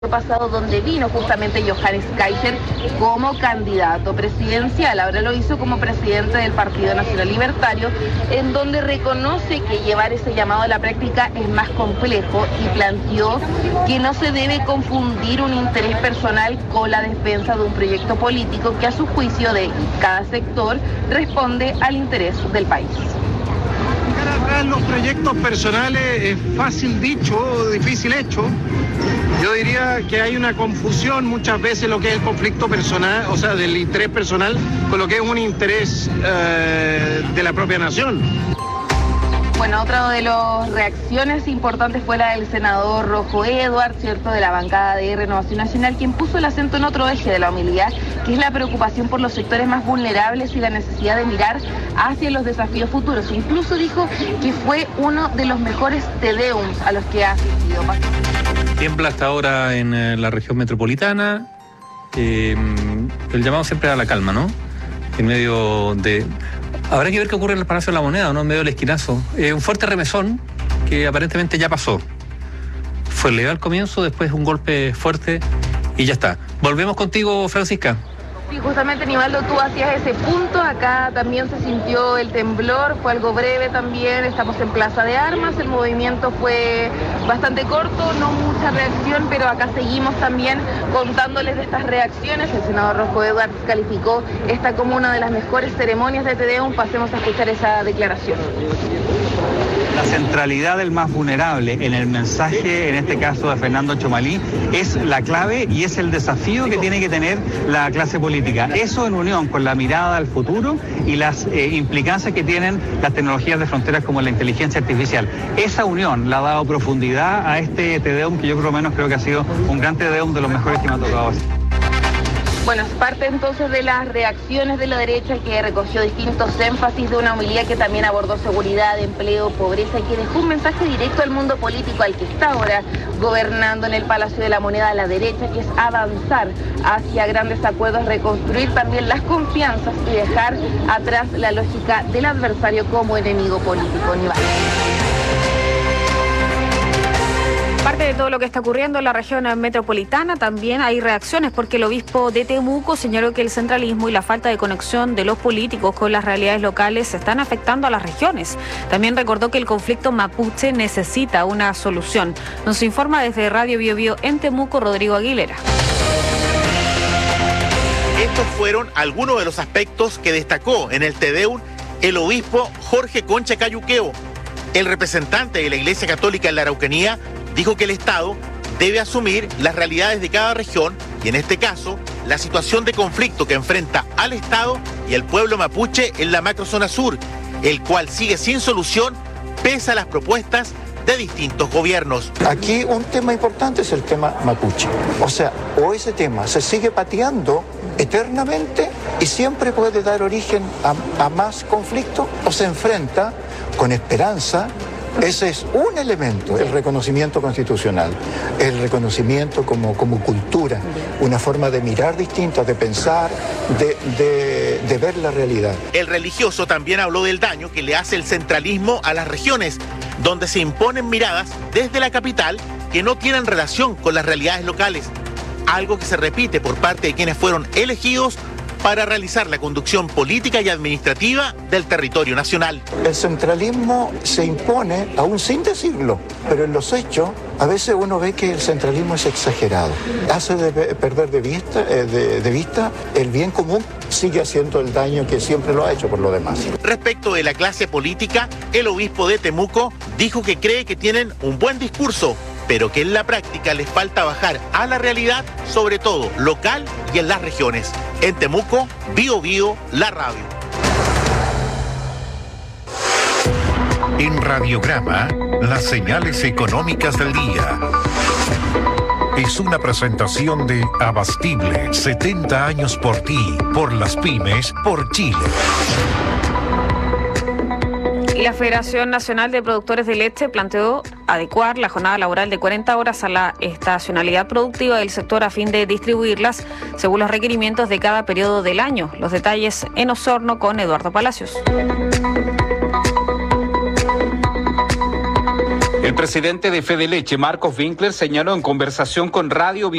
pasado, donde vino justamente Johannes Kaiser como candidato presidencial. Ahora lo hizo como presidente del Partido Nacional Libertario, en donde reconoce que llevar ese llamado a la práctica es más complejo y planteó que no se debe confundir un interés personal con la defensa de un proyecto político que a su juicio de cada sector responde al interés del país. Atrás los proyectos personales es fácil dicho, difícil hecho. Yo diría que hay una confusión muchas veces lo que es el conflicto personal, o sea, del interés personal con lo que es un interés de la propia nación. Bueno, otra de las reacciones importantes fue la del senador Rojo Edwards, ¿cierto?, de la bancada de Renovación Nacional, quien puso el acento en otro eje de la homilía, que es la preocupación por los sectores más vulnerables y la necesidad de mirar hacia los desafíos futuros. Incluso dijo que fue uno de los mejores tedeums a los que ha asistido. Tiembla hasta ahora en la región metropolitana. El llamado siempre a la calma, ¿no? En medio de... Habrá que ver qué ocurre en el Palacio de la Moneda, ¿no? En medio del esquinazo. Un fuerte remesón que aparentemente ya pasó. Fue leve al comienzo, después un golpe fuerte y ya está. Volvemos contigo, Francisca. Sí, justamente, Nivaldo, tú hacías ese punto. Acá también se sintió el temblor, fue algo breve también. Estamos en Plaza de Armas, el movimiento fue bastante corto, no mucha reacción, pero acá seguimos también contándoles de estas reacciones. El senador Rojo Edwards calificó esta como una de las mejores ceremonias de Tedeum. Pasemos a escuchar esa declaración. La centralidad del más vulnerable en el mensaje, en este caso de Fernando Chomalí, es la clave y es el desafío que tiene que tener la clase política. Eso en unión con la mirada al futuro y las implicancias que tienen las tecnologías de fronteras como la inteligencia artificial. Esa unión le ha dado profundidad a este Tedeum, que yo por lo menos creo que ha sido un gran Tedeum de los mejores que me ha tocado hacer. Bueno, es parte entonces de las reacciones de la derecha, que recogió distintos énfasis de una homilía que también abordó seguridad, empleo, pobreza, y que dejó un mensaje directo al mundo político al que está ahora gobernando en el Palacio de la Moneda a la derecha, que es avanzar hacia grandes acuerdos, reconstruir también las confianzas y dejar atrás la lógica del adversario como enemigo político. Parte de todo lo que está ocurriendo en la región metropolitana, también hay reacciones porque el obispo de Temuco señaló que el centralismo y la falta de conexión de los políticos con las realidades locales están afectando a las regiones. También recordó que el conflicto mapuche necesita una solución. Nos informa desde Radio Bio Bio en Temuco, Rodrigo Aguilera. Estos fueron algunos de los aspectos que destacó en el Tedeum el obispo Jorge Concha Cayuqueo. El representante de la Iglesia Católica en la Araucanía dijo que el Estado debe asumir las realidades de cada región y en este caso la situación de conflicto que enfrenta al Estado y el pueblo mapuche en la macrozona sur, el cual sigue sin solución pese a las propuestas de distintos gobiernos. Aquí un tema importante es el tema mapuche. O sea, o ese tema se sigue pateando eternamente y siempre puede dar origen a más conflicto, o se enfrenta con esperanza. Ese es un elemento, el reconocimiento constitucional, el reconocimiento como cultura, una forma de mirar distinta, de pensar, de ver la realidad. El religioso también habló del daño que le hace el centralismo a las regiones, donde se imponen miradas desde la capital que no tienen relación con las realidades locales, algo que se repite por parte de quienes fueron elegidos para realizar la conducción política y administrativa del territorio nacional. El centralismo se impone aún sin decirlo, pero en los hechos a veces uno ve que el centralismo es exagerado. Hace perder de vista el bien común, sigue haciendo el daño que siempre lo ha hecho por lo demás. Respecto de la clase política, el obispo de Temuco dijo que cree que tienen un buen discurso, pero que en la práctica les falta bajar a la realidad, sobre todo local y en las regiones. En Temuco, Bio Bio, la radio. En Radiograma, las señales económicas del día. Es una presentación de Abastible, 70 años por ti, por las pymes, por Chile. Y la Federación Nacional de Productores de Leche planteó adecuar la jornada laboral de 40 horas a la estacionalidad productiva del sector a fin de distribuirlas según los requerimientos de cada periodo del año. Los detalles en Osorno con Eduardo Palacios. El presidente de Fede Leche, Marcos Winkler, señaló en conversación con Radio